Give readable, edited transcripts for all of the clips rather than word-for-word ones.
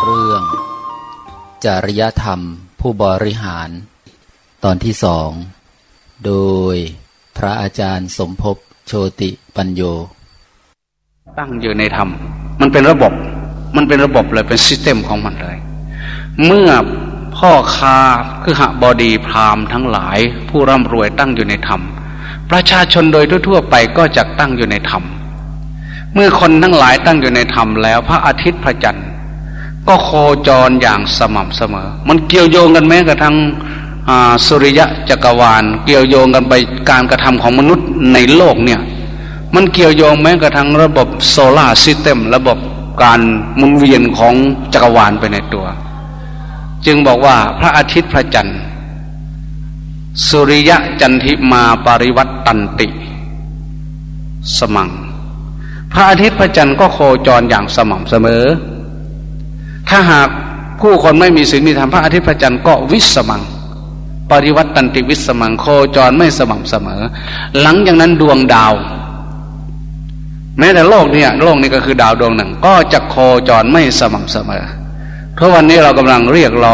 รื่องจริยธรรมผู้บริหารตอนที่2โดยพระอาจารย์สมภพโชติปัญโยตั้งอยู่ในธรรมมันเป็นระบบเลยเป็นซิสเต็มของมันเลยเมื่อพ่อค้าคือหบดีพราหมณ์ทั้งหลายผู้ร่ำรวยตั้งอยู่ในธรรมประชาชนโดยทั่วไปก็จะตั้งอยู่ในธรรมเมื่อคนทั้งหลายตั้งอยู่ในธรรมแล้วพระอาทิตย์พระจันทร์ก็โคจรอย่างสม่ำเสมอมันเกี่ยวโยงกันแม้กระทั่งสุริยะจักรวาลเกี่ยวโยงกันไปการกระทำของมนุษย์ในโลกเนี่ยมันเกี่ยวโยงแม้กระทั่งระบบโซลาร์ซิสเต็มระบบการหมุนเวียนของจักรวาลไปในตัวจึงบอกว่าพระอาทิตย์พระจันทร์สุริยะจันทิมาปริวัตตันติสมังพระอาทิตย์พระจันทร์ก็โคจรอย่างสม่ำเสมอถ้าหากผู้คนไม่มีศีลมีธรรมพระอาทิตย์พระจันทร์ก็วิสมังปริวัตตันติวิสมังโคจรไม่สม่ำเสมอหลังจากนั้นดวงดาวแม้แต่โลกนี้ก็คือดาวดวงหนึ่งก็จะโคจรไม่สม่ำเสมอเพราะวันนี้เรากำลังเรียกร้อง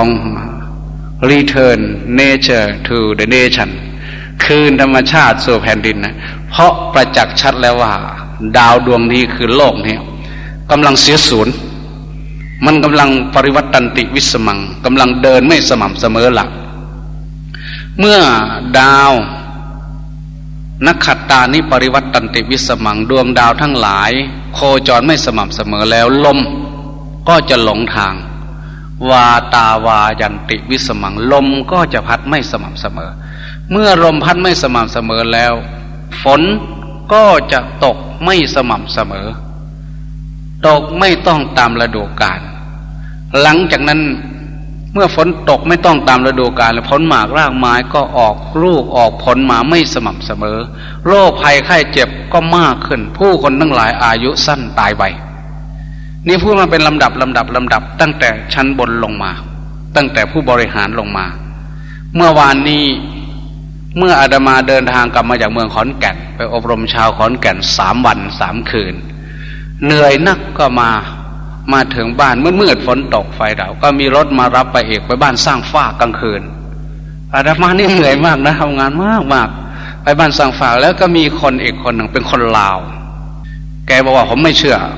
return nature to the nation คืนธรรมชาติสู่แผ่นดินนะเพราะประจักษ์ชัดแล้วว่าดาวดวงนี้คือโลกนี้กำลังเสียศูนย์มันกำลังปริวัตตันติวิสมังกำลังเดินไม่สม่ำเสมอหลักเมื่อดาวนักขัตตานิปริวัตตันติวิสมังดวงดาวทั้งหลายโคจรไม่สม่ำเสมอแล้วลมก็จะหลงทางวาตาวายันติวิสมังลมก็จะพัดไม่สม่ำเสมอเมื่อลมพัดไม่สม่ำเสมอแล้วฝนก็จะตกไม่สม่ำเสมอตกไม่ต้องตามฤดูกาลหลังจากนั้นเมื่อฝนตกไม่ต้องตามฤดูกาลแล้วผลหมากรากไม้ก็ออกลูกออกผลมาไม่สม่ำเสมอโรคภัยไข้เจ็บก็มากขึ้นผู้คนทั้งหลายอายุสั้นตายไปนี่พูดมาเป็นลำดับตั้งแต่ชั้นบนลงมาตั้งแต่ผู้บริหารลงมาเมื่อวานนี้เมื่ออาตมาเดินทางกลับมาจากเมืองขอนแก่นไปอบรมชาวขอนแก่น3 วัน3 คืนเหนื่อยนักก็มาถึงบ้านมืดฝนตกไฟดับก็มีรถมารับไปอีกไปบ้านสร้างฟ้ากลางคืนอาตมานี่เหนื่อยมากนะทำงานมากไปบ้านสร้างฟ้าแล้วก็มีคนอีกคนหนึ่งเป็นคนลาวแกบอกว่าผมไม่เชื่อ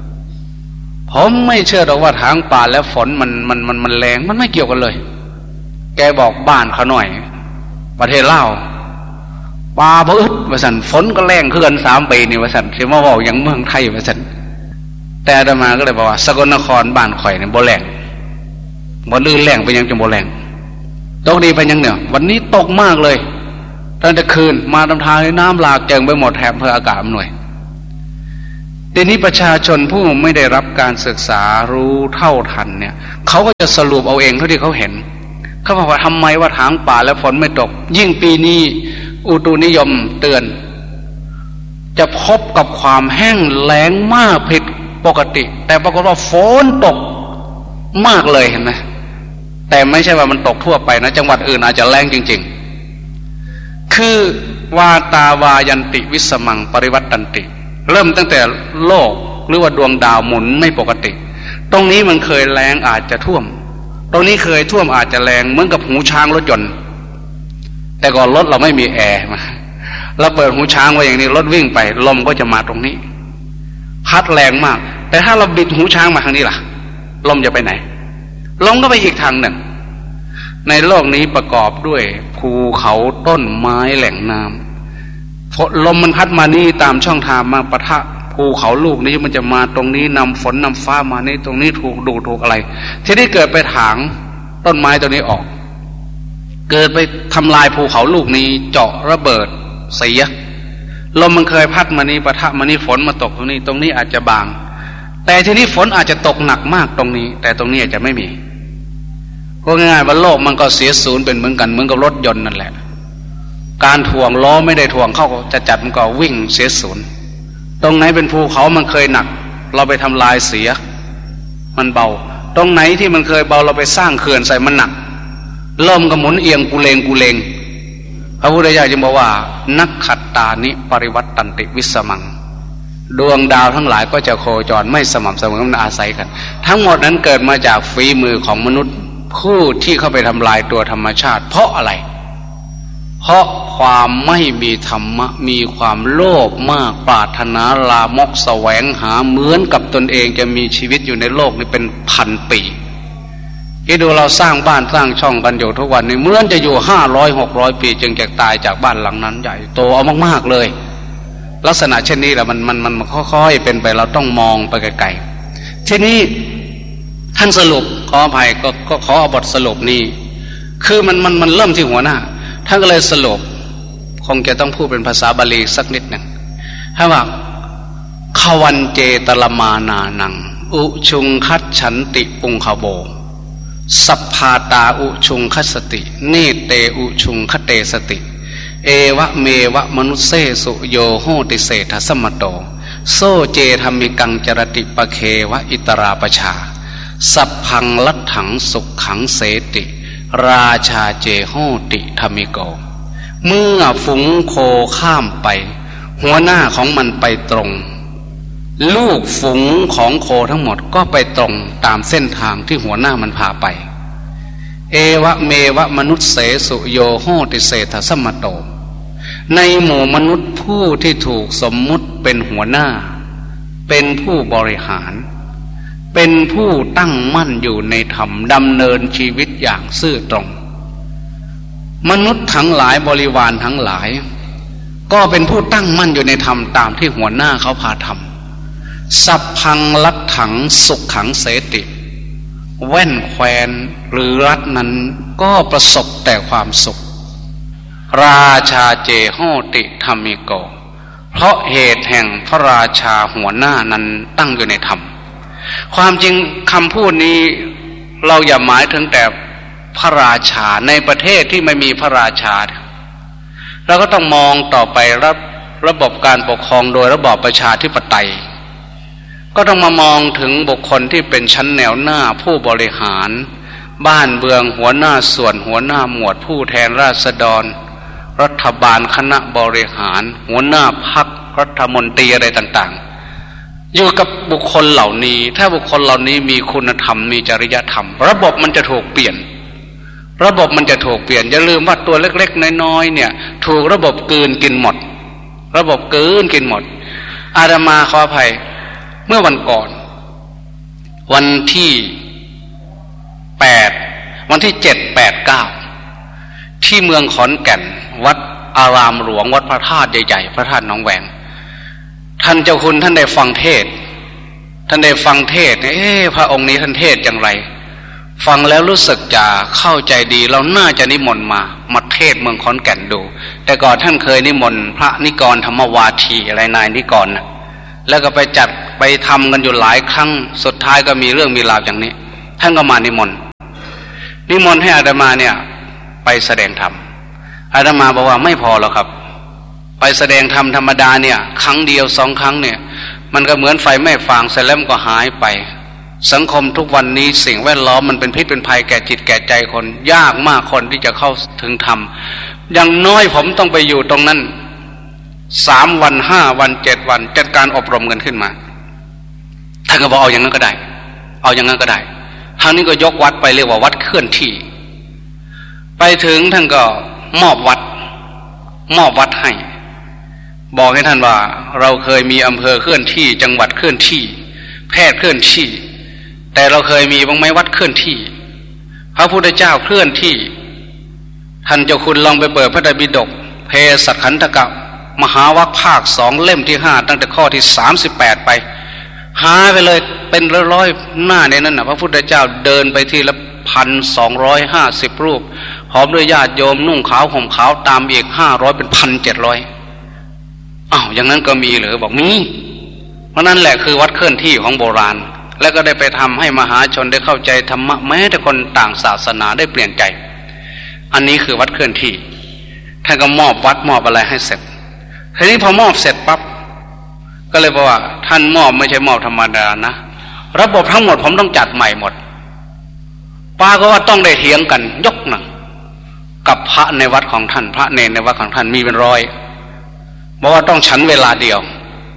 หรอกว่าทางป่าแล้วฝนมันแรงมันไม่เกี่ยวกันเลยแกบอกบ้านเขาหน่อยประเทศลาวป่าบ่อึดว่าซั่นฝนก็แรงคือกัน3 ปีนี่ว่าซั่นสิมาเว้าอย่างเมืองไทยว่าซั่นแต่อาตมาก็เลยบอกว่าสกลนครบ้านข่อยนี่บ่แรงบ่ลื่นแรงไปยังจังบ่แรงตกดีไปยังเนี่ยวันนี้ตกมากเลยตั้งแต่คืนมาตามทางน้ำหลากเจิงไปหมดแถบอำเภออากาศอำนวยทีนี้ประชาชนผู้ไม่ได้รับการศึกษารู้เท่าทันเนี่ยเขาก็จะสรุปเอาเองเท่าที่เขาเห็นเขาบอกว่าทำไมว่าทางป่าแล้วฝนไม่ตกยิ่งปีนี้อุตุนิยมเตือนจะพบกับความแห้งแล้งมากผิดปกติแต่ปรากฏว่าฝนตกมากเลยเห็นไหมแต่ไม่ใช่ว่ามันตกทั่วไปนะจังหวัดอื่นอาจจะแรงจริงๆคือวาตาวายันติวิสมังปริวัตตันติเริ่มตั้งแต่โลกหรือว่าดวงดาวหมุนไม่ปกติตรงนี้มันเคยแรงอาจจะท่วมตรงนี้เคยท่วมอาจจะแรงเหมือนกับหูช้างรถยนต์แต่ก่อนรถเราไม่มีแอร์มาเราเปิดหูช้างไว้อย่างนี้รถวิ่งไปลมก็จะมาตรงนี้พัดแรงมากแต่ถ้าเราบิดหูช้างมาทางนี้ล่ะลมจะไปไหนลมก็ไปอีกทางหนึ่งในโลกนี้ประกอบด้วยภูเขาต้นไม้แหล่งน้ำลมมันพัดมานี่ตามช่องทางมาปะทะภูเขาลูกนี้มันจะมาตรงนี้นำฝนนำฟ้ามานี่ตรงนี้ถูกดูถูกอะไรทีนี้เกิดไปถางต้นไม้ตัวนี้ออกเกิดไปทำลายภูเขาลูกนี้เจาะระเบิดเสียลมมันเคยพัดมานี่ปะทะมานี่ฝนมาตกตรงนี้อาจจะบางแต่ทีนี้ฝนอาจจะตกหนักมากตรงนี้แต่ตรงนี้อาจจะไม่มีก็ง่ายๆว่าโลกมันก็เสียศูนย์เป็นเหมือนกันเหมือนกับรถยนต์นั่นแหละการถ่วงล้อไม่ได้ถ่วงเข้าจะจัดมันก็วิ่งเสียศูนย์ตรงไหนเป็นภูเขามันเคยหนักเราไปทำลายเสียมันเบาตรงไหนที่มันเคยเบาเราไปสร้างเขื่อนใส่มันหนักลมก็หมุนเอียงกูเลงพระพุทธเจ้าจึงบอกว่านักขัตตานิปริวัตตันติวิสมังดวงดาวทั้งหลายก็จะโคจรไม่สม่ำเสมอมันอาศัยกันทั้งหมดนั้นเกิดมาจากฝีมือของมนุษย์ผู้ที่เข้าไปทำลายตัวธรรมชาติเพราะอะไรเพราะความไม่มีธรรมะมีความโลภมากปรารถนาลามกแสวงหาเหมือนกับตนเองจะมีชีวิตอยู่ในโลกนี้เป็นพันปีที่ดูเราสร้างบ้านสร้างช่องกันอยู่ทุกวันนี้เหมือนจะอยู่500-600 ปีจึงจะตายจากบ้านหลังนั้นใหญ่โตเอามากๆเลยลักษณะเช่นนี้แหละมันค่อยๆเป็นไปเราต้องมองไปไกลๆทีนี้ท่านสรุปขออภัยก็ขอเอาบทสรุปนี้คือมันเริ่มที่หัวหน้าท่านก็เลยสรุปคงจะต้องพูดเป็นภาษาบาลีสักนิดหนึ่งถ้าว่าขวันเจตลมานานังอุชุงคัจฉันติปุงขโบสัพพาตาอุชุงคัสติเนเตอุชุงคเตสติเอวะเมวะมนุสเสสุโยโหติเศธสมโตโซเจธรรมิกังจรติปะเควะอิตราปชาสัพพังลัทถังสุขขังเสติราชาเจโหติธรรมิโกเมื่อฝูงโคข้ามไปหัวหน้าของมันไปตรงลูกฝูงของโคทั้งหมดก็ไปตรงตามเส้นทางที่หัวหน้ามันพาไปเอวะเมวะมนุสเสสุโยโหติเศธสมโตในหมู่มนุษย์ผู้ที่ถูกสมมุติเป็นหัวหน้าเป็นผู้บริหารเป็นผู้ตั้งมั่นอยู่ในธรรมดำเนินชีวิตอย่างซื่อตรงมนุษย์ทั้งหลายบริวารทั้งหลายก็เป็นผู้ตั้งมั่นอยู่ในธรรมตามที่หัวหน้าเขาพาทำสัพพังลัทถังสุขขังเสติแว่นแควนหรือรัฐนั้นก็ประสบแต่ความสุขราชาเจโหติธรรมิโกเพราะเหตุแห่งพระราชาหัวหน้านั้นตั้งอยู่ในธรรมความจริงคำพูดนี้เราอย่าหมายถึงแต่พระราชาในประเทศที่ไม่มีพระราชาเราก็ต้องมองต่อไประบบการปกครองโดยระบอบประชาธิปไตยก็ต้องมามองถึงบุคคลที่เป็นชั้นแนวหน้าผู้บริหารบ้านเมืองหัวหน้าส่วนหัวหน้าหมวดผู้แทนราษฎรรัฐบาลคณะบริหารหัวหน้าพรรครัฐมนตรีอะไรต่างๆอยู่กับบุคคลเหล่านี้ถ้าบุคคลเหล่านี้มีคุณธรรมมีจริยธรรมระบบมันจะถูกเปลี่ยนอย่าลืมว่าตัวเล็กๆน้อยๆเนี่ยถูกระบบกลืนกินหมดอาตมาขออภัยเมื่อวันก่อนวันที่7, 8, 9ที่เมืองขอนแก่นวัดอารามหลวงวัดพระธาตุใหญ่ๆพระธาตุหนองแหวงท่านเจ้าคุณท่านได้ฟังเทศพระองค์นี้ท่านเทศอย่างไรฟังแล้วรู้สึกจะเข้าใจดีเราน่าจะนิมนต์มาเทศเมืองขอนแก่นดูแต่ก่อนท่านเคยนิมนต์พระนิกรธรรมวาทีอะไรนายนิกรนะแล้วก็ไปจัดไปทำกันอยู่หลายครั้งสุดท้ายก็มีเรื่องมีราวอย่างนี้ท่านก็มานิมนต์ให้อาตมาเนี่ยไปแสดงธรรมอาตมาบอกว่าไม่พอหรอกครับไปแสดงธรรมธรรมดาเนี่ยครั้งเดียว2 ครั้งเนี่ยมันก็เหมือนไฟแม่ฟางเสร็จแล้วมันก็หายไปสังคมทุกวันนี้สิ่งแวดล้อมมันเป็นพิษเป็นภัยแก่จิตแก่ใจคนยากมากคนที่จะเข้าถึงธรรมอย่างน้อยผมต้องไปอยู่ตรงนั้น3 วัน5 วัน7 วันจัดการอบรมกันขึ้นมาท่านก็บอกเอาอย่างนั้นก็ได้ทางนี้ก็ยกวัดไปเรียกว่าวัดเคลื่อนที่ไปถึงท่านก็มอบวัดให้บอกให้ท่านว่าเราเคยมีอำเภอเคลื่อนที่จังหวัดเคลื่อนที่แพทย์เคลื่อนที่แต่เราเคยมีบ้างไหมวัดเคลื่อนที่พระพุทธเจ้าเคลื่อนที่ท่านเจ้าคุณลองไปเปิดพระไตรปิฎกเพสัชขันธกะมหาวรรคภาค2เล่มที่5ตั้งแต่ข้อที่38ไปหาไปเลยเป็นร้อยหน้าในนั้นนะพระพุทธเจ้าเดินไปทีละ 1,250 รูปพร้อมด้วยญาติโยมนุ่งขาวห่มขาวตามอีก500เป็น 1,700 อ้าวอย่างนั้นก็มีเหรอบอกมีเพราะนั่นแหละคือวัดเคลื่อนที่ของโบราณแล้วก็ได้ไปทำให้มหาชนได้เข้าใจธรรมะแม้แต่คนต่างศาสนาได้เปลี่ยนใจอันนี้คือวัดเคลื่อนที่ท่านก็มอบวัดมอบอะไรให้เสร็จทีนี้พอมอบเสร็จปั๊บก็เลยบอกว่าท่านมอบไม่ใช่มอบธรรมดานะระบบทั้งหมดผมต้องจัดใหม่หมดป้าก็ว่าต้องได้เถียงกันยกหนังกับพระในวัดของท่านพระเนรในวัดของท่านมีเป็น100บอกว่าต้องฉันเวลาเดียว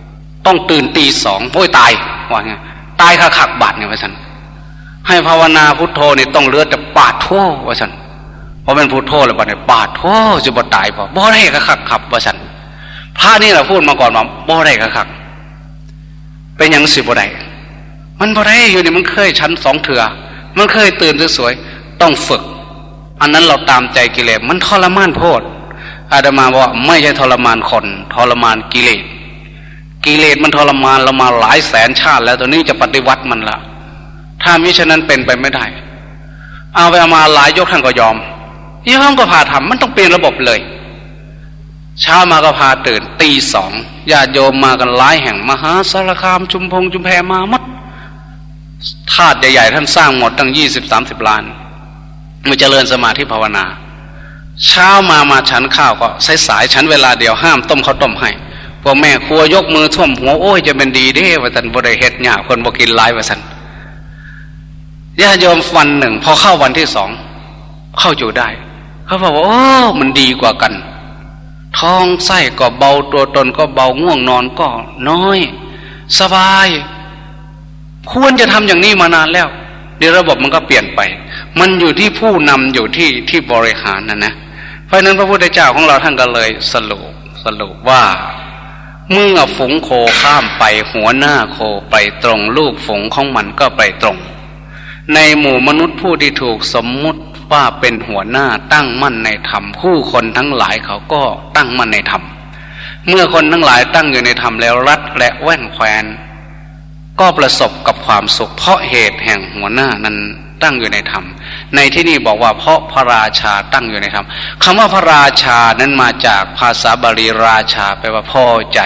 ต้องตื่นตี 2โอ้ยตายว่าไงตายคักๆบาดเนี่ยว่าซั่นให้ภาวนาพุทโธนี่ต้องเลือดแต่ปาดโธว่าซั่นเพราะเป็นพุทโธแล้วบัดนี้ปาดโธจะบ่ตายบ่ได้คักๆครับว่าซั่นพระนี่ล่ะพูดมาก่อนว่าบ่ได้คักๆเป็นหยังสิบ่ได้มันบ่ได้อยู่นี่มันเคยชั้น2เทื่อมันเคยตื่นสวยๆต้องฝึกอันนั้นเราตามใจกิเลสมันทรมานโพดอาตมาบอกว่าไม่ใช่ทรมานคนทรมานกิเลสกิเลสมันทรมานเรามาหลายแสนชาติแล้วตัวนี้จะปฏิวัติมันละถ้ามิฉะนั้นเป็นไปไม่ได้เอาไปเอามาหลายยกท่านก็ยอมก็พาทำมันต้องเปลี่ยนระบบเลยเช้ามาก็พาตื่นตี 2ญาติโยมมากันหลายแห่งมหาสารคามชุมแพมาหมดธาตุใหญ่ๆท่านสร้างหมดตั้ง20-30 ล้านมาเจริญสมาธิภาวนาเช้ามาฉันข้าวก็สายฉันเวลาเดียวห้ามต้มข้าวต้มให้พวกแม่ครัวยกมือท่วมหัวโอ้ยจะเป็นดีเด้ว่าท่านบ่ได้เฮ็ดยากคนบ่กินหลายว่าซั่นญาติโยมวันหนึ่งพอเข้าวันที่2เข้าอยู่ได้เขาบอกว่าโอ้มันดีกว่ากันท้องไส้ก็เบาตัวตนก็เบาง่วงนอนก็น้อยสบายควรจะทำอย่างนี้มานานแล้วเดี๋ยวระบบมันก็เปลี่ยนไปมันอยู่ที่ผู้นำอยู่ที่บริหารนะเพราะนั้นพระพุทธเจ้าของเราท่านก็เลยสรุปว่าเมื่อฝูงโคข้ามไปหัวหน้าโคไปตรงลูกฝูงของมันก็ไปตรงในหมู่มนุษย์ผู้ที่ถูกสมมุติว่าเป็นหัวหน้าตั้งมั่นในธรรมผู้คนทั้งหลายเขาก็ตั้งมั่นในธรรมเมื่อคนทั้งหลายตั้งอยู่ในธรรมแล้วรัฐและแว่นแคว้นก็ประสบกับความสุขเพราะเหตุแห่งหัวหน้านั้นตั้งอยู่ในธรรมในที่นี้บอกว่าเพราะพระราชาตั้งอยู่ในธรรมคำว่าพระราชานั้นมาจากภาษาบาลีราชาแปลว่าพอใจ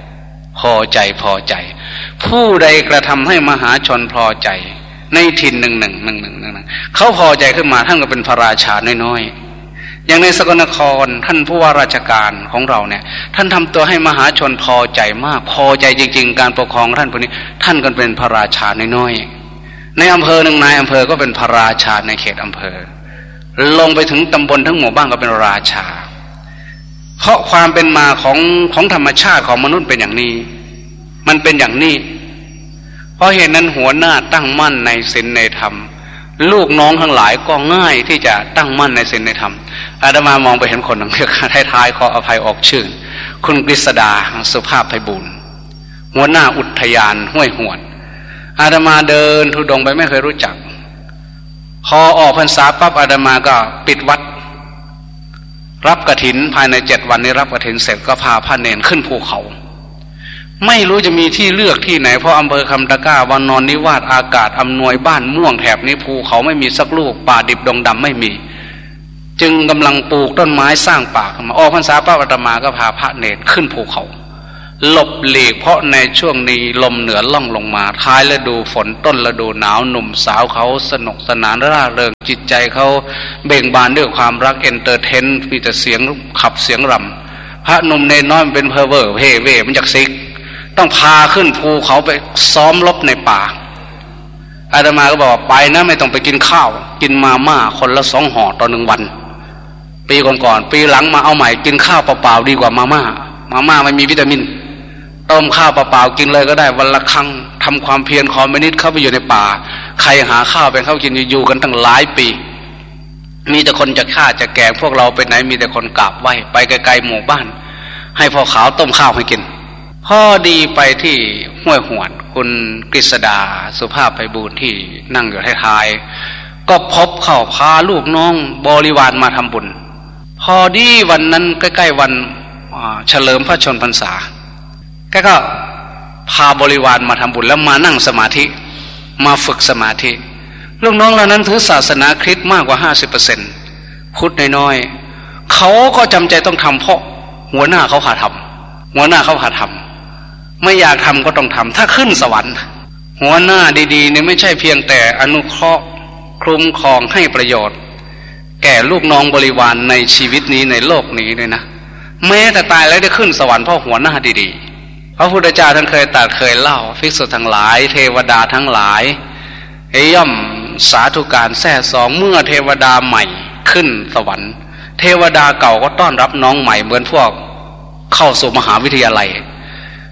ผู้ใดกระทำให้มหาชนพอใจในถิ่นหนึ่งเขาพอใจขึ้นมาท่านก็เป็นพระราชาน้อยๆอย่างในสกลนครท่านผู้ว่าราชการของเราเนี่ยท่านทำตัวให้มหาชนพอใจมากพอใจจริงๆการปกครองท่านพวกนี้ท่านก็เป็นพระราชาน้อยๆในอำเภอหนึ่งนายอำเภอก็เป็นพระราชาในเขตอำเภอลงไปถึงตำบลทั้งหมู่บ้านก็เป็นราชาเพราะความเป็นมาของธรรมชาติของมนุษย์เป็นอย่างนี้มันเป็นอย่างนี้เพราะเหตุนั้นหัวหน้าตั้งมั่นในศีลในธรรมลูกน้องทั้งหลายก็ง่ายที่จะตั้งมั่นในศีลในธรรมอาตมามองไปเห็นคนหนึ่งเรียกท้ายๆขออภัยออกชื่อคุณกฤษดาสุภาพไพบูลย์หัวหน้าอุทยานห้วยหวนอาตมาเดินธุดงค์ไปไม่เคยรู้จักพอออกพรรษาปั๊บอาตมาก็ปิดวัดรับกฐินภายใน7 วันนี้รับกฐินเสร็จก็พาพระเนรขึ้นภูเขาไม่รู้จะมีที่เลือกที่ไหนเพราะอำเภอคำตะกร้าวันนอนนิวาสอากาศอำนวยบ้านม่วงแถบนี้ภูเขาไม่มีสักลูกป่าดิบดงดำไม่มีจึงกำลังปลูกต้นไม้สร้างป่าขึ้นมาออกพรรษาป้าอาตมาก็พาพระเนรขึ้นภูเขาหลบหลีกเพราะในช่วงนี้ลมเหนือล่องลงมาท้ายฤดูฝนต้นฤดูหนาวหนุ่มสาวเขาสนุกสนานร่าเริงจิตใจเขาเบ่งบานด้วยความรักเอนเตอร์เทนมีแต่เสียงขับเสียงรำพระหนุ่มเนรน้อยมันเป็นเพอร์เวอร์เพ่มันจากซิกต้องพาขึ้นภูเขาไปซ้อมรบในป่าอาตมาก็บอกไปนะไม่ต้องไปกินข้าวกินมาม่าคนละ2 ห่อต่อ1 วันปีก่อนปีหลังมาเอาใหม่กินข้าวเปล่าๆดีกว่ามาม่าไม่มีวิตามินต้มข้าวเปล่าๆกินเลยก็ได้วันละครั้งทำความเพียรคอมมิวนิสต์เข้าไปอยู่ในป่าใครหาข้าวไปเข้ากินอยู่กันตั้งหลายปีมีแต่คนจะฆ่าจะแกงพวกเราไปไหนมีแต่คนกราบไหว้ไปไกลๆหมู่บ้านให้พ่อขาวต้มข้าวให้กินพอดีไปที่ห้วยหวนคุณกฤษดาสุภาพไพบูลย์ที่นั่งอยู่ท้ายๆก็พบเข้าพาลูกน้องบริวารมาทำบุญพอดีวันนั้นใกล้ๆวันเฉลิมพระชนพรรษาแกก็พาบริวารมาทำบุญแล้วมานั่งสมาธิมาฝึกสมาธิลูกน้องเหล่านั้นถือศาสนาคริสต์มากกว่า 50% พุทธน้อยๆเขาก็จำใจต้องทำเพราะหัวหน้าเขาพาทำไม่อยากทำก็ต้องทำถ้าขึ้นสวรรค์หัวหน้าดีๆเนี่ยไม่ใช่เพียงแต่อนุเคราะห์คุ้มครองให้ประโยชน์แก่ลูกน้องบริวารในชีวิตนี้ในโลกนี้เลยนะแม้แต่ตายแล้วได้ขึ้นสวรรค์เพราะหัวหน้าดีๆพระพุทธเจ้าท่านเคยเล่าภิกษุทั้งหลายเทวดาทั้งหลายย่อมสาธุการแท้สองเมื่อเทวดาใหม่ขึ้นสวรรค์เทวดาเก่าก็ต้อนรับน้องใหม่เหมือนพวกเข้าสู่มหาวิทยาลัย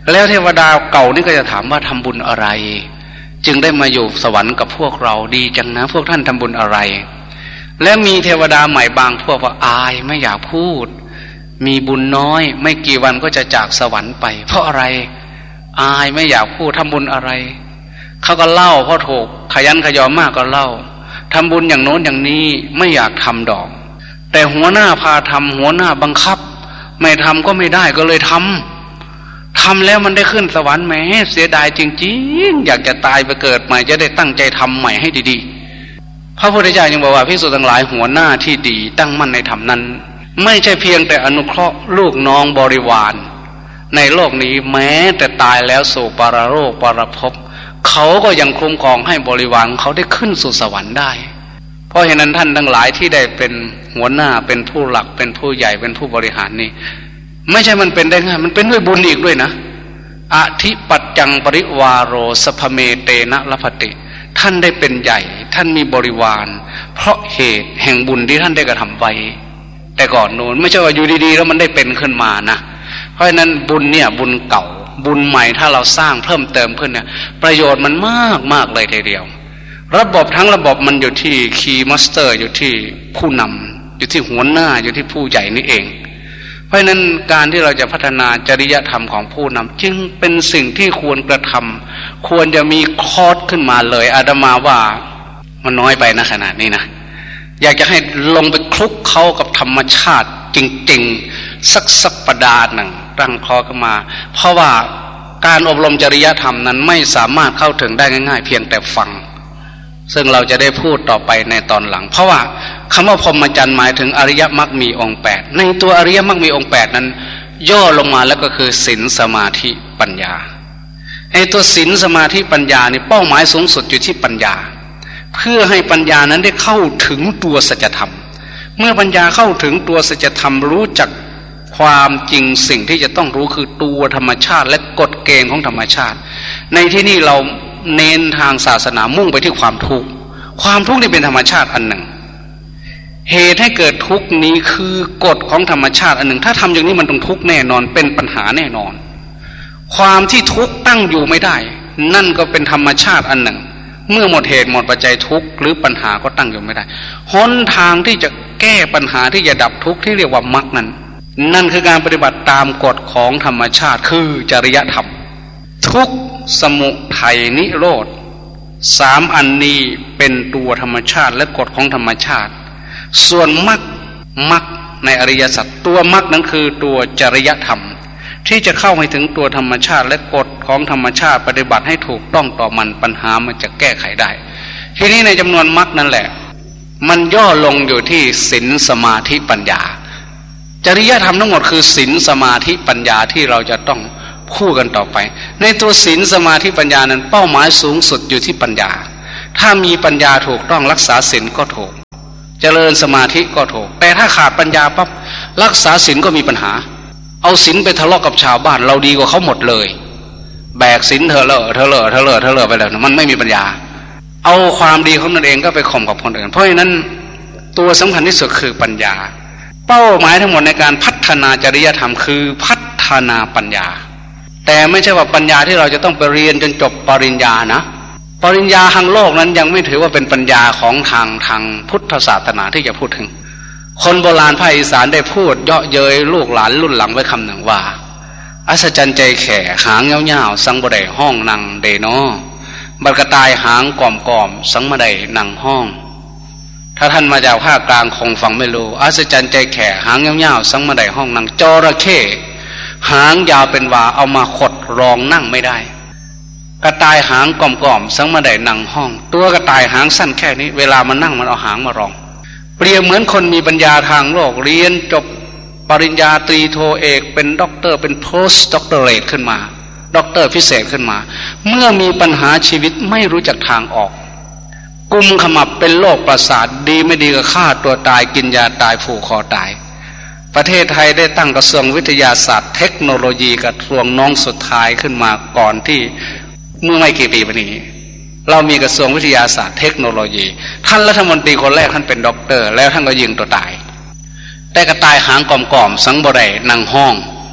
แล้วเทวดาเก่านี่ก็จะถามว่าทำบุญอะไรจึงได้มาอยู่สวรรค์กับพวกเราดีจังนะพวกท่านทำบุญอะไรและมีเทวดาใหม่บางพวกว่าอายไม่อยากพูดมีบุญน้อยไม่กี่วันก็จะจากสวรรค์ไปเพราะอะไรอายไม่อยากพูดทำบุญอะไรเขาก็เล่าเพราะถูกขยันขยอมมากก็เล่าทำบุญอย่างโน้นอย่างนี้ไม่อยากทำดอกแต่หัวหน้าพาทำหัวหน้าบังคับไม่ทำก็ไม่ได้ก็เลยทำแล้วมันได้ขึ้นสวรรค์แหมเสียดายจริงๆอยากจะตายไปเกิดใหม่จะได้ตั้งใจทำใหม่ให้ดีๆพระพุทธเจ้ายังบอกว่าภิกษุทั้งหลายหัวหน้าที่ดีตั้งมั่นในธรรมนั้นไม่ใช่เพียงแต่อนุเคราะห์ลูกน้องบริวารในโลกนี้แม้แต่ตายแล้วสู่ปรโลกปรภพเขาก็ยังคุ้มครองให้บริวารเขาได้ขึ้นสู่สวรรค์ได้เพราะฉะนั้นท่านทั้งหลายที่ได้เป็นหัวหน้าเป็นผู้หลักเป็นผู้ใหญ่เป็นผู้บริหารนี่ไม่ใช่มันเป็นได้ง่ายมันเป็นด้วยบุญอีกด้วยนะอธิปัจจังปริวาโรสภเมเตนะลภติท่านได้เป็นใหญ่ท่านมีบริวารเพราะเหตุแห่งบุญที่ท่านได้กระทำไว้แต่ก่อนโน้นไม่ใช่ว่าอยู่ดีๆแล้วมันได้เป็นขึ้นมานะเพราะฉะนั้นบุญเนี่ยบุญเก่าบุญใหม่ถ้าเราสร้างเพิ่มเติมขึ้นเนี่ยประโยชน์มันมากเลยทีเดียวระบบทั้งระบบมันอยู่ที่คีย์มาสเตอร์อยู่ที่ผู้นำอยู่ที่หัวหน้าอยู่ที่ผู้ใหญ่นี่เองเพราะฉะนั้นการที่เราจะพัฒนาจริยธรรมของผู้นำจึงเป็นสิ่งที่ควรกระทำควรจะมีคอร์สขึ้นมาเลยอาตมาว่ามันน้อยไปนะขนาดนี้นะอยากจะให้ลงไปคลุกเข้ากับธรรมชาติจริงๆสักประดาหนึ่งตั้งคอขึ้นมาเพราะว่าการอบรมจริยธรรมนั้นไม่สามารถเข้าถึงได้ง่ายๆเพียงแต่ฟังซึ่งเราจะได้พูดต่อไปในตอนหลังเพราะว่าคำว่าพรหมจรรย์หมายถึงอริยมรรคมีองค์8ในตัวอริยมรรคมีองค์8นั้นย่อลงมาแล้วก็คือศีลสมาธิปัญญาไอ้ตัวศีลสมาธิปัญญานี่เป้าหมายสูงสุดอยู่ที่ปัญญาเพื่อให้ปัญญานั้นได้เข้าถึงตัวสัจธรรมเมื่อปัญญาเข้าถึงตัวสัจธรรมรู้จักความจริงสิ่งที่จะต้องรู้คือตัวธรรมชาติและกฎเกณฑ์ของธรรมชาติในที่นี่เราเน้นทางศาสนามุ่งไปที่ความทุกข์ความทุกข์นี่เป็นธรรมชาติอันหนึ่งเหตุให้เกิดทุกข์นี้คือกฎของธรรมชาติอันหนึ่งถ้าทำอย่างนี้มันต้องทุกข์แน่นอนเป็นปัญหาแน่นอนความที่ทุกข์ตั้งอยู่ไม่ได้นั่นก็เป็นธรรมชาติอันหนึ่งเมื่อหมดเหตุหมดปัจจัยทุกข์หรือปัญหาก็ตั้งอยู่ไม่ได้หนทางที่จะแก้ปัญหาที่จะดับทุกข์ที่เรียกว่ามรรคนั่นคือการปฏิบัติตามกฎของธรรมชาติคือจริยธรรมทุกข์สมุทัยนิโรธ3อันนี้เป็นตัวธรรมชาติและกฎของธรรมชาติส่วนมรรคในอริยสัจตัวมรรคนั้นคือตัวจริยธรรมที่จะเข้าให้ถึงตัวธรรมชาติและกฎของธรรมชาติปฏิบัติให้ถูกต้องต่อมันปัญหามันจะแก้ไขได้ทีนี้ในจำนวนมรรคนั่นแหละมันย่อลงอยู่ที่ศีลสมาธิปัญญาจริยธรรมทั้งหมดคือศีลสมาธิปัญญาที่เราจะต้องคู่กันต่อไปในตัวศีลสมาธิปัญญานั้นเป้าหมายสูงสุดอยู่ที่ปัญญาถ้ามีปัญญาถูกต้องรักษาศีลก็ถูกเจริญสมาธิก็ถูกแต่ถ้าขาดปัญญาปั๊บรักษาศีลก็มีปัญหาเอาศีลไปทะเลาะกับชาวบ้านเราดีกว่าเขาหมดเลยแบกศีลเธอเลอะไปแล้วมันไม่มีปัญญาเอาความดีของตนเองก็ไปข่มกับคนอื่นเพราะฉะนั้นตัวสำคัญที่สุดคือปัญญาเป้าหมายทั้งหมดในการพัฒนาจริยธรรมคือพัฒนาปัญญาแต่ไม่ใช่ว่าปัญญาที่เราจะต้องไปเรียนจนจบปริญญานะปริญญาทางโลกนั้นยังไม่ถือว่าเป็นปัญญาของทางพุทธศาสนาที่จะพูดถึงคนโบราณภาคอีสานได้พูดเยาะเย้ยลูกหลานรุ่นหลังไว้คำหนึ่งว่าอัศจรรย์ใจแข่หางเงาๆสังบ่ได้ห้องนั่งเดนอบัดกระต่ายหางก่อมสังบ่ได้นั่งห้องถ้าท่านมาจากภาคกลางคงฟังไม่รู้อัศจรรย์ใจแข่หางเงาๆสังบ่ได้ห้องนั่งจระเข้หางยาวเป็นวาเอามาขดรองนั่งไม่ได้กระต่ายหางก่อมสังบ่ได้นั่งห้องตัวกระต่ายหางสั้นแค่นี้เวลามันนั่งมันเอาหางมารองเปรียบเหมือนคนมีปัญญาทางโลกเรียนจบปริญญาตรีโทเอกเป็นด็อกเตอร์เป็นโพสต์ด็อกเตอร์เรทขึ้นมาด็อกเตอร์พิเศษขึ้นมาเมื่อมีปัญหาชีวิตไม่รู้จักทางออกกุมขมับเป็นโรคประสาทดีไม่ดีก็ฆ่าตัวตายกินยาตายผูกคอตายประเทศไทยได้ตั้งกระทรวงวิทยาศาสตร์เทคโนโลยีกระทรวงน้องสุดท้ายขึ้นมาก่อนที่เมื่อไม่กี่ปีมานี้เรามีกระทรวงวิทยาศาสตร์เทคโนโลยีท่านรัฐมนตรีคนแรกท่านเป็นด็อกเตอร์แล้วท่านก็ยิงตัวตายแต่กระต่ายหางก่อมสังบ่ได้นั่งห้อง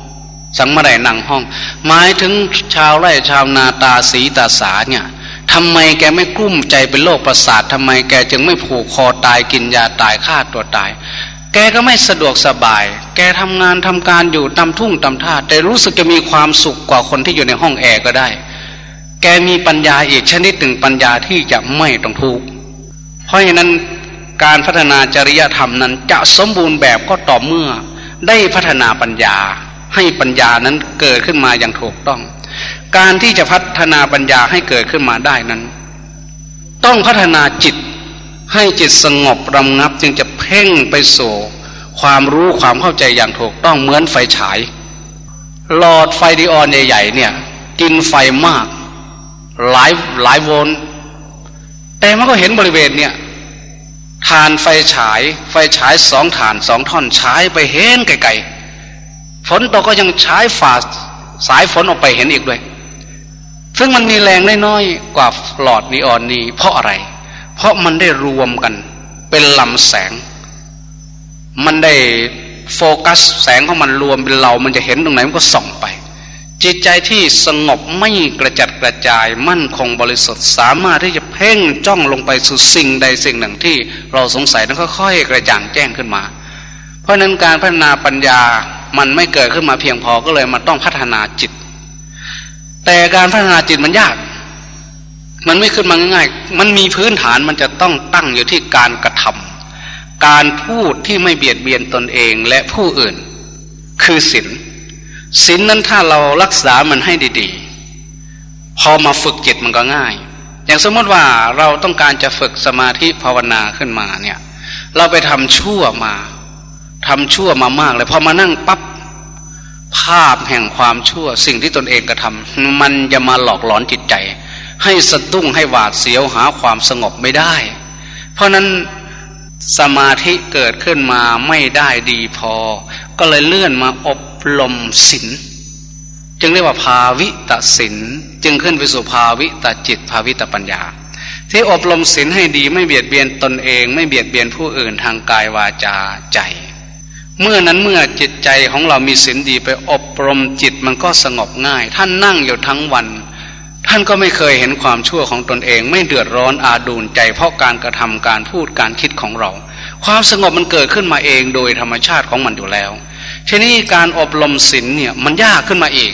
สังมาได้นั่งห้องหมายถึงชาวไร่ชาวนาตาสีตาสาเนี่ยทำไมแกไม่กลุ้มใจเป็นโรคประสาททำไมแกจึงไม่ผูกคอตายกินยาตายฆ่าตัวตายแกก็ไม่สะดวกสบายแกทำงานทำการอยู่ตามทุ่งตามท่าแต่รู้สึกจะมีความสุขกว่าคนที่อยู่ในห้องแอร์ก็ได้แกมีปัญญาอีกชนิดหนึ่งปัญญาที่จะไม่ต้องทุกข์เพราะฉะนั้นการพัฒนาจริยธรรมนั้นจะสมบูรณ์แบบก็ต่อเมื่อได้พัฒนาปัญญาให้ปัญญานั้นเกิดขึ้นมาอย่างถูกต้องการที่จะพัฒนาปัญญาให้เกิดขึ้นมาได้นั้นต้องพัฒนาจิตให้จิตสงบระงับจึงจะเพ่งไปสู่ความรู้ความเข้าใจอย่างถูกต้องเหมือนไฟฉายหลอดไฟนีออนใหญ่ๆเนี่ยกินไฟมากหลายโวลต์แต่มันก็เห็นบริเวณเนี่ยถ่านไฟฉาย2ถ่าน2ท่อนฉายไปเห็นไกลๆฝนตกก็ยังฉายฝ่าสายฝนออกไปเห็นอีกด้วยซึ่งมันมีแรงน้อยกว่าหลอดนีออนนี้เพราะอะไรเพราะมันได้รวมกันเป็นลำแสงมันได้โฟกัสแสงของมันรวมเป็นเรามันจะเห็นตรงไหนมันก็ส่องไปจิตใจที่สงบไม่กระจัดกระจายมั่นคงบริสุทธิ์สามารถที่จะเพ่งจ้องลงไปสู่สิ่งใดสิ่งหนึ่งที่เราสงสัยนั้นค่อยๆกระจ่างแจ้งขึ้นมาเพราะนั้นการพัฒนาปัญญามันไม่เกิดขึ้นมาเพียงพอก็เลยมันต้องพัฒนาจิตแต่การพัฒนาจิตมันยากมันไม่ขึ้นมาง่ายๆมันมีพื้นฐานมันจะต้องตั้งอยู่ที่การกระทำการพูดที่ไม่เบียดเบียนตนเองและผู้อื่นคือศีลนั้นถ้าเรารักษามันให้ดีๆพอมาฝึกจิตมันก็ง่ายอย่างสมมติว่าเราต้องการจะฝึกสมาธิภาวนาขึ้นมาเนี่ยเราไปทำชั่วมามากเลยพอมานั่งปั๊บภาพแห่งความชั่วสิ่งที่ตนเองกระทำมันจะมาหลอกหลอนจิตใจให้สะดุ้งให้หวาดเสียวหาความสงบไม่ได้เพราะนั้นสมาธิเกิดขึ้นมาไม่ได้ดีพอก็เลยเลื่อนมาอบรมศีลจึงเรียกว่าภาวิตศีลจึงขึ้นไปสู่ภาวิตจิตภาวิตปัญญาที่อบรมศีลให้ดีไม่เบียดเบียนตนเองไม่เบียดเบียนผู้อื่นทางกายวาจาใจเมื่อจิตใจของเรามีศีลดีไปอบรมจิตมันก็สงบง่ายท่านนั่งอยู่ทั้งวันท่านก็ไม่เคยเห็นความชั่วของตนเองไม่เดือดร้อนอาดูลใจเพราะการกระทำการพูดการคิดของเราความสงบมันเกิดขึ้นมาเองโดยธรรมชาติของมันอยู่แล้วทีนี้การอบรมศีลเนี่ยมันยากขึ้นมาอีก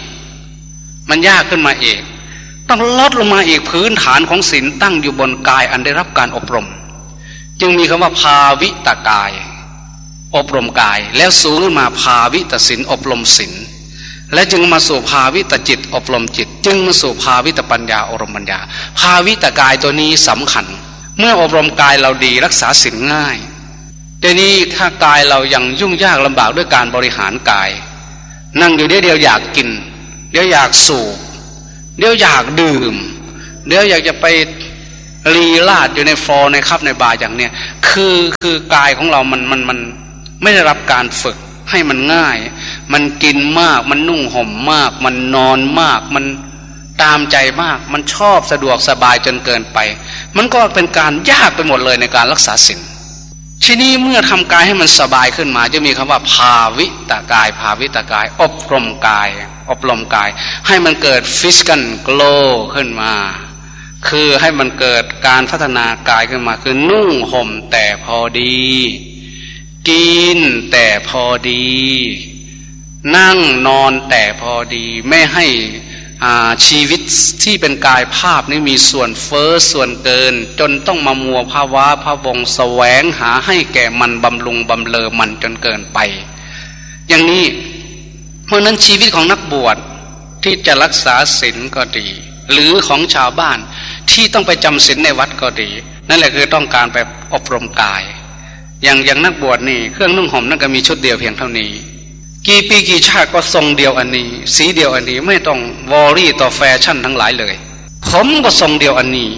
ต้องลดลงมาอีกพื้นฐานของศีลตั้งอยู่บนกายอันได้รับการอบรมจึงมีคำว่าภาวิตกายอบรมกายแล้วสูงขึ้นมาภาวิตศีลอบรมศีลและจึงมาสู่ภาวิตจิตอบรมจิตจึงมาสู่ภาวิตปัญญาอบรมปัญญาภาวิตกายตัวนี้สำคัญเมื่ออบรมกายเราดีรักษาศีลง่ายทีนี้ถ้ากายเรายังยุ่งยากลำบากด้วยการบริหารกายนั่งอยู่เดี๋ยวอยากกินเดี๋ยวอยากสูบเดี๋ยวอยากดื่มเดี๋ยวอยากจะไปลีลาดอยู่ในฟอร์ในคับในบาร์อย่างเนี้ยคือกายของเรามันไม่ได้รับการฝึกให้มันง่ายมันกินมากมันนุ่งห่มมากมันนอนมากมันตามใจมากมันชอบสะดวกสบายจนเกินไปมันก็เป็นการยากไปหมดเลยในการรักษาศีลทีนี้เมื่อทำกายให้มันสบายขึ้นมาจะมีคำว่าภาวิตกายภาวิตกายอบรมกายให้มันเกิดฟิสิกอลโกลขึ้นมาคือให้มันเกิดการพัฒนากายขึ้นมาคือนุ่งห่มแต่พอดีกินแต่พอดีนั่งนอนแต่พอดีไม่ให้ชีวิตที่เป็นกายภาพนี้มีส่วนเฟ้อส่วนเกินจนต้องมามัวภาวะพะวงแสวงหาให้แก่มันบำรุงบำเรอมันจนเกินไปอย่างนี้เพราะนั้นชีวิตของนักบวชที่จะรักษาศีลก็ดีหรือของชาวบ้านที่ต้องไปจำศีลในวัดก็ดีนั่นแหละคือต้องการไปอบรมกายอย่างนักบวชนี่เครื่องนุ่งห่มนั่นก็มีชุดเดียวเพียงเท่านี้กี่ปีกี่ชาติก็ทรงเดียวอันนี้สีเดียวอันนี้ไม่ต้องวอรี่ต่อแฟชั่นทั้งหลายเลยผมก็ทรงเดียวอันนี้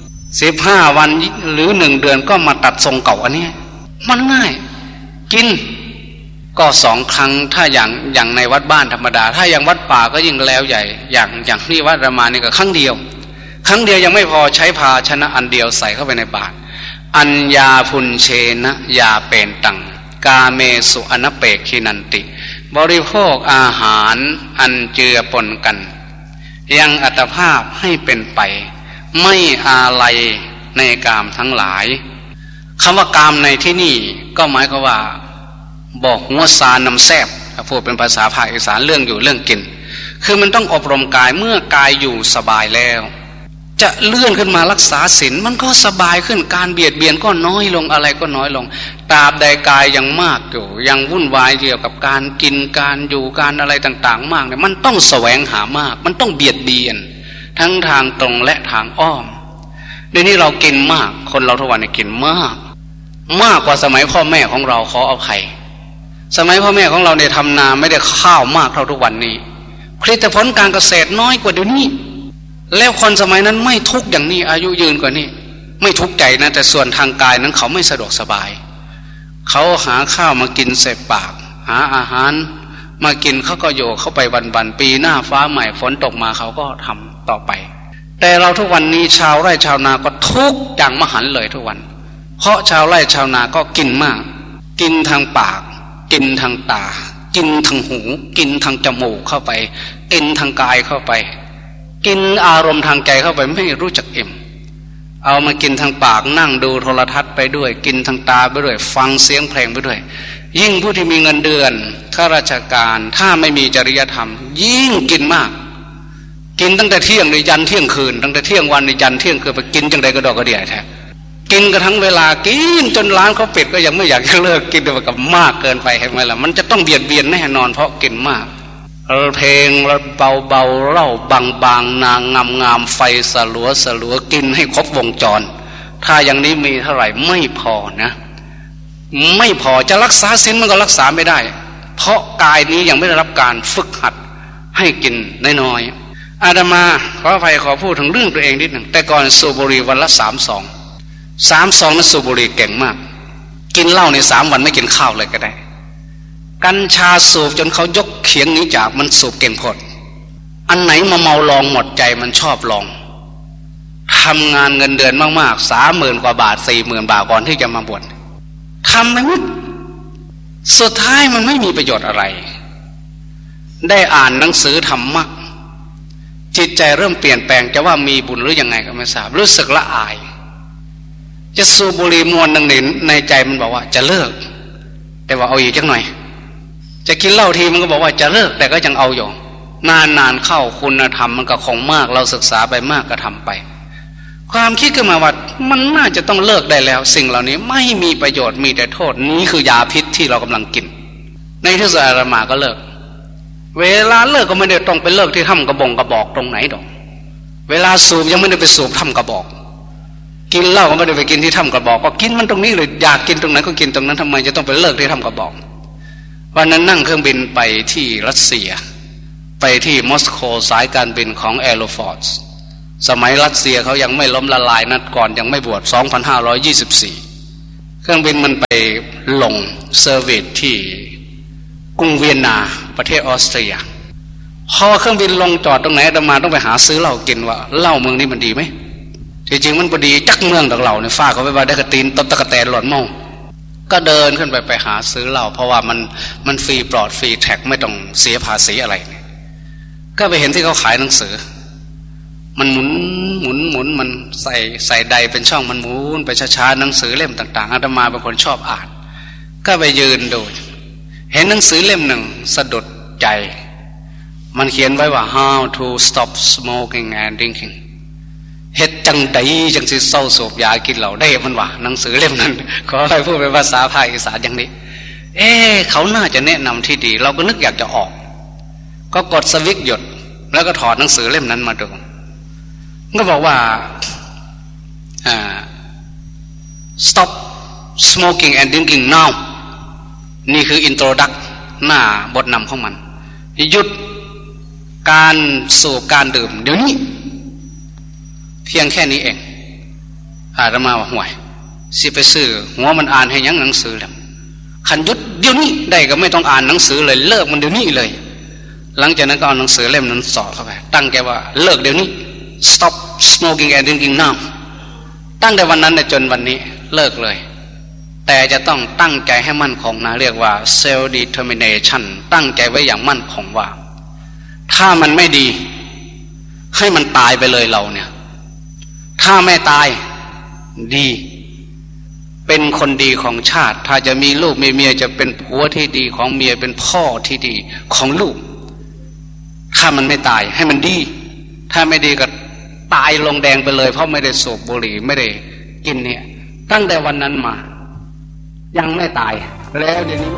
15 วันหรือ1 เดือนก็มาตัดทรงเก่าอันนี้มันง่ายกินก็2 ครั้งถ้าอย่างในวัดบ้านธรรมดาถ้าอย่างวัดป่าก็ยิ่งแล้วใหญ่อย่างที่วัดรามานี่ก็ครั้งเดียวยังไม่พอใช้ภาชนะอันเดียวใส่เข้าไปในบาตรอัญญาพุนเชนะยาเป็นตังกาเมสุอนเปกขินันติบริโภคอาหารอันเจือปนกันยังอัตภาพให้เป็นไปไม่อาลัยในกามทั้งหลายคำว่ากามในที่นี่ก็หมายความว่าบอกหัวซานำแซบพูดเป็นภาษาภาคอีสานเรื่องอยู่เรื่องกินคือมันต้องอบรมกายเมื่อกายอยู่สบายแล้วจะเลื่อนขึ้นมารักษาศีลมันก็สบายขึ้นการเบียดเบียนก็น้อยลงอะไรก็น้อยลงตราบใดกายยังมากอยู่ยังวุ่นวายเกี่ยวกับการกินการอยู่การอะไรต่างๆมากเนี่ยมันต้องแสวงหามากมันต้องเบียดเบียนทั้งทางตรงและทางอ้อมเดี๋ยวนี้เรากินมากคนเราทุกวันนี้กินมากกว่าสมัยพ่อแม่ของเราขออภัยสมัยพ่อแม่ของเราเนี่ยทำนาไม่ได้ข้าวมากเท่าทุกวันนี้ผลิตผลการเกษตรน้อยกว่าเดี๋ยวนี้แล้วคนสมัยนั้นไม่ทุกข์อย่างนี้อายุยืนกว่านี้ไม่ทุกข์ใจนะแต่ส่วนทางกายนั้นเขาไม่สะดวกสบายเขาหาข้าวมากินเสพปากหาอาหารมากินเขาก็โยเข้าไปวันๆปีหน้าฟ้าใหม่ฝนตกมาเขาก็ทำต่อไปแต่เราทุกวันนี้ชาวไร่ชาวนาก็ทุกข์อย่างมหันต์เลยทุกวันเพราะชาวไร่ชาวนาก็กินมากกินทางปากกินทางตากินทางหูกินทางจมูกเข้าไปกินทางกายเข้าไปกินอารมณ์ทางใจเข้าไปไม่รู้จักอิ่มเอามากินทางปากนั่งดูโทรทัศน์ไปด้วยกินทางตาไปด้วยฟังเสียงเพลงไปด้วยยิ่งผู้ที่มีเงินเดือนข้าราชการถ้าไม่มีจริยธรรมยิ่งกินมากกินตั้งแต่เที่ยงในยันเที่ยงคืนตั้งแต่เที่ยงวันในยันเที่ยงคืนไปกินจังใดก็ดอกกระเดี่ยแท้กินกระทั่งเวลากินจนร้านเขาปิดก็ยังไม่อยากจะเลิกกินแต่กับมากเกินไปเห็นไหมล่ะมันจะต้องเบียดเบียนแน่นอนเพราะกินมากเพลงเบาๆเล่าบางๆนางงามๆไฟสลัวกินให้ครบวงจรถ้าอย่างนี้มีเท่าไหร่ไม่พอนะไม่พอจะรักษาศีลมันก็รักษาไม่ได้เพราะกายนี้ยังไม่ได้รับการฝึกหัดให้กินน้อยๆอาตมาขออภัยขอพูดถึงเรื่องตัวเองนิดหนึ่งแต่ก่อนสูบบุหรี่วันละ3 ซองนั้นสูบบุหรี่เก่งมากกินเหล้าใน3 วันไม่กินข้าวเลยก็ได้กัญชาสูบจนเขายกเขียงนี้จากมันสูบเก่งพดอันไหนมาเมาลองหมดใจมันชอบลองทำงานเงินเดือนมากๆ30,000 กว่าบาท40,000 บาทก่อนที่จะมาบวชทำไปหมดสุดท้ายมันไม่มีประโยชน์อะไรได้อ่านหนังสือธรรมะจิตใจเริ่มเปลี่ยนแปลงจะว่ามีบุญหรือยังไงก็ไม่ทราบรู้สึกละอายจะสูบบุหรี่มวนหนึ่งในใจมันบอกว่าจะเลิกแต่ว่าเอาอีกจังหน่อยจะกินเหล้าทีมันก็บอกว่าจะเลิกแต่ก็ยังเอาอยู่นานเข้าคุณธรรมมันก็คงมากเราศึกษาไปมากก็ทำไปความคิดขึ้นมาว่ามันน่าจะต้องเลิกได้แล้วสิ่งเหล่านี้ไม่มีประโยชน์มีแต่โทษนี้คือยาพิษที่เรากำลังกินในที่สุดอาตมาก็เลิกเวลาเลิกก็ไม่ได้ต้องไปเลิกที่ถ้ำกระบอกตรงไหนดอกเวลาสูบยังไม่ได้ไปสูบถ้ำกระบอกกินเหล้าก็ไม่ได้ไปกินที่ถ้ำกระบอกก็กินมันตรงนี้เลยอยากกินตรงไหนก็กินตรงนั้นทำไมจะต้องไปเลิกที่ถ้ำกระบอกวันนั้นนั่งเครื่องบินไปที่รัสเซียไปที่มอสโกสายการบินของแอโรฟอร์สสมัยรัสเซียเขายังไม่ล้มละลายนัดก่อนยังไม่บวช2524เครื่องบินมันไปลงเซอร์วิสที่กรุงเวียนนาประเทศออสเตรียพอเครื่องบินลงจอดตรงไหนอาตมาต้องไปหาซื้อเหล้ากินว่าเหล้าเมืองนี้มันดีไหมจริงๆมันพอดีจักเมืองดอกเหล้าเนี่ยฟ้าเขาไปว่าได้กระตีนตบตะกะแตนหล่นเมาก็เดินขึ้นไปหาซื้อเหล้าเพราะว่ามันฟรีปลอดฟรีแท็กไม่ต้องเสียภาษีอะไรเนี่ยก็ไปเห็นที่เขาขายหนังสือมันหมุนมันใส่ใดเป็นช่องมันหมุนไปช้าๆหนังสือเล่มต่างๆอาตมาเป็นคนชอบอ่านก็ไปยืนดูเห็นหนังสือเล่มหนึ่งสะดุดใจมันเขียนไว้ว่า how to stop smoking and drinking เฮ็ดจังใดจังสิเศร้าโศกยากินเหล้าได้มันว่าหนังสือเล่มนั้นขอให้พูดเป็นภาษาภาคอีสานอย่างนี้เขาน่าจะแนะนำที่ดีเราก็นึกอยากจะออกก็กดสวิตช์หยุดแล้วก็ถอดหนังสือเล่มนั้นมาดูก็บอกว่าstop smoking and drinking now นี่คือ introduct หน้าบทนำของมันหยุดการสูบการดื่มเดี๋ยวนี้เพียงแค่นี้เองอาตมาว่าห่วยสิไปซื้อหัวมันอ่านให้ยังหนังสือแล้วขันหยุดเดี๋ยวนี้ได้ก็ไม่ต้องอ่านหนังสือเลยเลิกมันเดี๋ยวนี้เลยหลังจากนั้นก็เอาหนังสือเล่มนั้นสอดเข้าไปตั้งใจว่าเลิกเดี๋ยวนี้ stop smoking and drinking now ตั้งแต่วันนั้นจนวันนี้เลิกเลยแต่จะต้องตั้งใจให้มั่นคงนะเรียกว่า self determination ตั้งใจไว้อย่างมั่นคงว่าถ้ามันไม่ดีให้มันตายไปเลยเราเนี่ยถ้าไม่ตายดีเป็นคนดีของชาติถ้าจะมีลูกมีเมียจะเป็นผัวที่ดีของเมียเป็นพ่อที่ดีของลูกถ้ามันไม่ตายให้มันดีถ้าไม่ดีก็ตายลงแดงไปเลยเพราะไม่ได้สูบบุหรี่ไม่ได้กินเนี่ยตั้งแต่วันนั้นมายังไม่ตายแล้วเดี๋ยวนี้